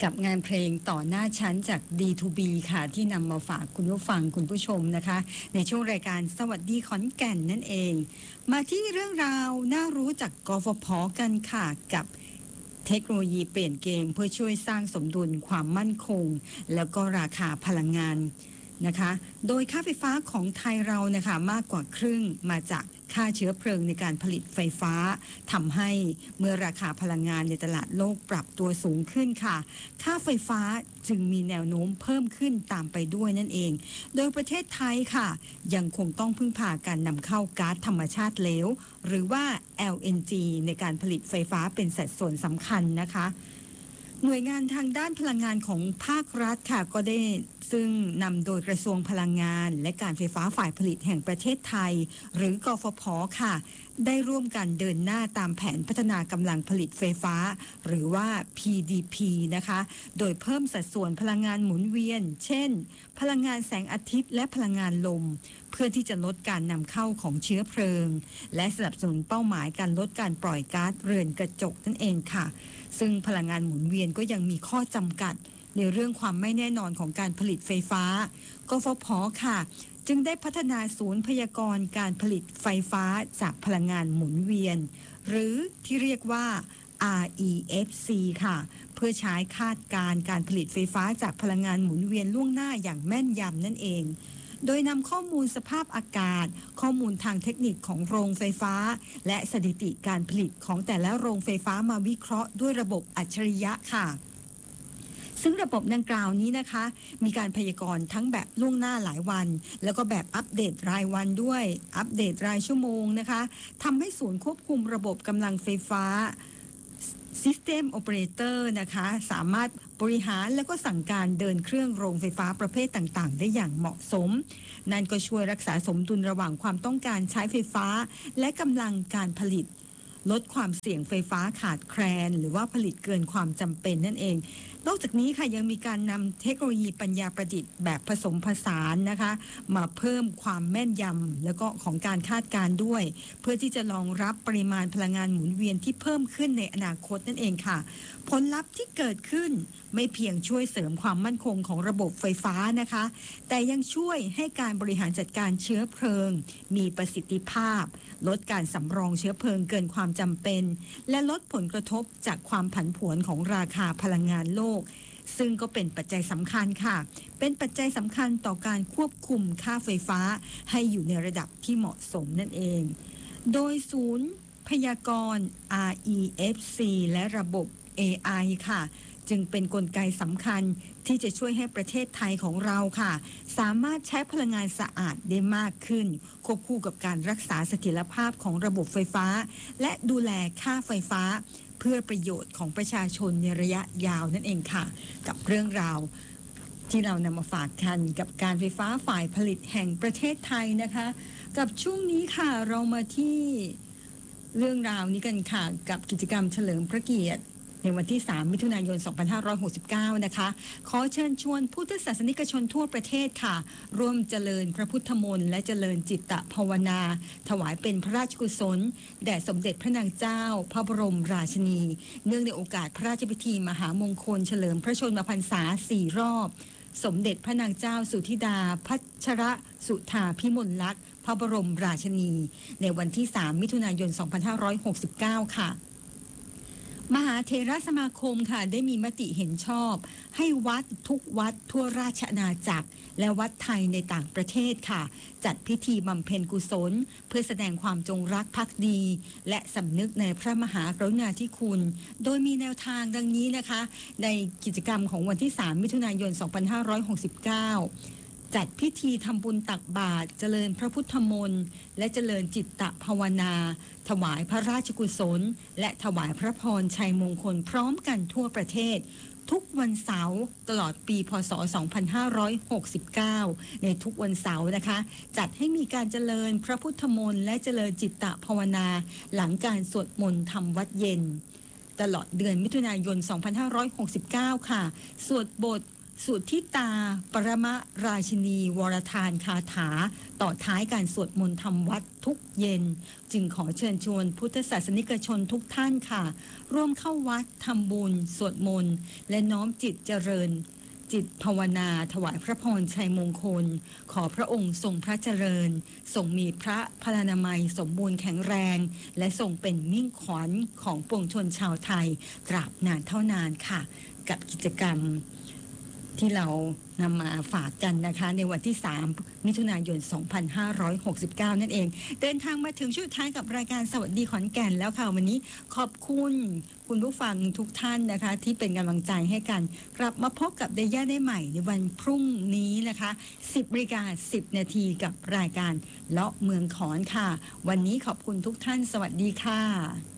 กับงานเพลงต่อหน้าชั้นจาก D2B ค่ะที่นำมาฝากคุณผู้ฟังคุณผู้ชมนะคะในช่วงรายการสวัสดีขอนแก่นนั่นเองมาที่เรื่องราวน่ารู้จากกฟผ.กันค่ะกับเทคโนโลยีเปลี่ยนเกมเพื่อช่วยสร้างสมดุลความมั่นคงแล้วก็ราคาพลังงานนะคะโดยค่าไฟฟ้าของไทยเรานะคะมากกว่าครึ่งมาจากค่าเชื้อเพลิงในการผลิตไฟฟ้าทำให้เมื่อราคาพลังงานในตลาดโลกปรับตัวสูงขึ้นค่ะค่าไฟฟ้าจึงมีแนวโน้มเพิ่มขึ้นตามไปด้วยนั่นเองโดยประเทศไทยค่ะยังคงต้องพึ่งพาการนำเข้าก๊าซธรรมชาติเหลวหรือว่า LNG ในการผลิตไฟฟ้าเป็นสัดส่วนสำคัญนะคะหน่วยงานทางด้านพลังงานของภาครัฐค่ะก็ได้ซึ่งนำโดยกระทรวงพลังงานและการไฟฟ้าฝ่ายผลิตแห่งประเทศไทยหรือกฟผ.ค่ะได้ร่วมกันเดินหน้าตามแผนพัฒนากำลังผลิตไฟฟ้าหรือว่า PDP นะคะโดยเพิ่มสัดส่วนพลังงานหมุนเวียนเช่นพลังงานแสงอาทิตย์และพลังงานลมเพื่อที่จะลดการนำเข้าของเชื้อเพลิงและสนับสนุนเป้าหมายการลดการปล่อยก๊าซเรือนกระจกนั่นเองค่ะซึ่งพลังงานหมุนเวียนก็ยังมีข้อจำกัดในเรื่องความไม่แน่นอนของการผลิตไฟฟ้ากฟผ.ค่ะจึงได้พัฒนาศูนย์พยากรณ์การผลิตไฟฟ้าจากพลังงานหมุนเวียนหรือที่เรียกว่า REFC ค่ะเพื่อใช้คาดการณ์การผลิตไฟฟ้าจากพลังงานหมุนเวียนล่วงหน้าอย่างแม่นยำนั่นเองโดยนำข้อมูลสภาพอากาศข้อมูลทางเทคนิคของโรงไฟฟ้าและสถิติการผลิตของแต่ละโรงไฟฟ้ามาวิเคราะห์ด้วยระบบอัจฉริยะค่ะซึ่งระบบดังกล่าวนี้นะคะมีการพยากรณ์ทั้งแบบล่วงหน้าหลายวันแล้วก็แบบอัปเดตรายวันด้วยอัปเดตรายชั่วโมงนะคะทำให้ศูนย์ควบคุมระบบกำลังไฟฟ้า System Operator นะคะสามารถบริหารและก็สั่งการเดินเครื่องโรงไฟฟ้าประเภทต่างๆได้อย่างเหมาะสมนั่นก็ช่วยรักษาสมดุลระหว่างความต้องการใช้ไฟฟ้าและกำลังการผลิตลดความเสี่ยงไฟฟ้าขาดแคลนหรือว่าผลิตเกินความจำเป็นนั่นเองนอกจากนี้ค่ะยังมีการนำเทคโนโลยีปัญญาประดิษฐ์แบบผสมผสานนะคะมาเพิ่มความแม่นยำแล้วก็ของการคาดการณ์ด้วยเพื่อที่จะรองรับปริมาณพลังงานหมุนเวียนที่เพิ่มขึ้นในอนาคตนั่นเองค่ะผลลัพธ์ที่เกิดขึ้นไม่เพียงช่วยเสริมความมั่นคงของระบบไฟฟ้านะคะแต่ยังช่วยให้การบริหารจัดการเชื้อเพลิงมีประสิทธิภาพลดการสำรองเชื้อเพลิงเกินความจำเป็นและลดผลกระทบจากความผันผวนของราคาพลังงานโลกซึ่งก็เป็นปัจจัยสำคัญค่ะเป็นปัจจัยสำคัญต่อการควบคุมค่าไฟฟ้าให้อยู่ในระดับที่เหมาะสมนั่นเองโดยศูนย์พยากรณ์ REFC และระบบ AI ค่ะจึงเป็นกลไกสำคัญที่จะช่วยให้ประเทศไทยของเราค่ะสามารถใช้พลังงานสะอาดได้มากขึ้นควบคู่กับการรักษาเสถียรภาพของระบบไฟฟ้าและดูแลค่าไฟฟ้าเพื่อประโยชน์ของประชาชนในระยะยาวนั่นเองค่ะกับเรื่องราวที่เรานำมาฝากกันกับการไฟฟ้าฝ่ายผลิตแห่งประเทศไทยนะคะกับช่วงนี้ค่ะเรามาที่เรื่องราวนี้กันค่ะกับกิจกรรมเฉลิมพระเกียรติในวันที่ 3 มิถุนายน 2569 นะคะขอเชิญชวนพุทธศาสนิกชนทั่วประเทศค่ะร่วมเจริญพระพุทธมนต์และเจริญจิตตภาวนาถวายเป็นพระราชกุศลแด่สมเด็จพระนางเจ้าพระบรมราชินีเนื่องในโอกาสพระราชพิธีมหามงคลเฉลิมพระชนมพรรษา 4 รอบสมเด็จพระนางเจ้าสุธิดาพัชรสุธาพิมลลักษณ์พระบรมราชินีในวันที่ 3 มิถุนายน 2569 ค่ะมหาเถรสมาคมค่ะได้มีมติเห็นชอบให้วัดทุกวัดทั่วราชอาณาจักรและวัดไทยในต่างประเทศค่ะจัดพิธีบำเพ็ญกุศลเพื่อแสดงความจงรักภักดีและสำนึกในพระมหากรุณาธิคุณโดยมีแนวทางดังนี้นะคะในกิจกรรมของวันที่ 3 มิถุนายน 2569จัดพิธีทำบุญตักบาตรเจริญพระพุทธมนต์และเจริญจิตตภาวนาถวายพระราชกุศลและถวายพระพรชัยมงคลพร้อมกันทั่วประเทศทุกวันเสาร์ตลอดปีพ.ศ. 2569ในทุกวันเสาร์นะคะจัดให้มีการเจริญพระพุทธมนต์และเจริญจิตตภาวนาหลังการสวดมนต์ทำวัดเย็นตลอดเดือนมิถุนายน 2569 ค่ะสวดบทสุทธิตา ปรมราชินี วรทานคาถา ต่อท้ายการสวดมนต์ทำวัดทุกเย็น จึงขอเชิญชวนพุทธศาสนิกชนทุกท่านค่ะ ร่วมเข้าวัดทำบุญ สวดมนต์ และน้อมจิตเจริญ จิตภาวนาถวายพระพรชัยมงคล ขอพระองค์ทรงพระเจริญทรงมีพระพลานามัยสมบูรณ์แข็งแรง และทรงเป็นมิ่งขวัญของปวงชนชาวไทย ตราบนานเท่านานค่ะ กับกิจกรรมที่เรานำมาฝากกันนะคะในวันที่ 3 มิถุนายน 2569 นั่นเอง เดินทางมาถึงช่วงท้ายกับรายการสวัสดีขอนแก่นแล้วค่ะวันนี้ขอบคุณคุณผู้ฟังทุกท่านนะคะที่เป็นกำลังใจให้กันกลับมาพบกับเดย่าได้ใหม่ในวันพรุ่งนี้นะคะ 10:10 นาทีกับรายการเลาะเมืองขอนค่ะวันนี้ขอบคุณทุกท่านสวัสดีค่ะ